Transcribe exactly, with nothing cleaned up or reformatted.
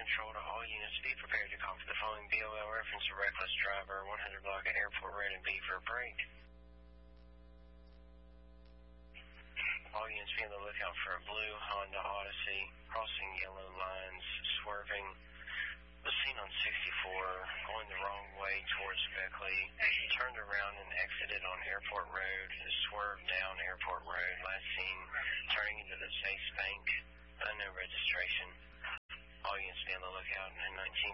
Control to all units. Be prepared to call for the following B O L reference to reckless driver, one hundred block at Airport Road and B for a break. All units be on the lookout for a blue Honda Odyssey, crossing yellow lines, swerving. Was seen on sixty-four, going the wrong way towards Beckley, turned around and exited on Airport Road, and swerved down Airport Road. Last seen turning into the Chase Bank, unknown registration. All units be on the lookout, and nineteen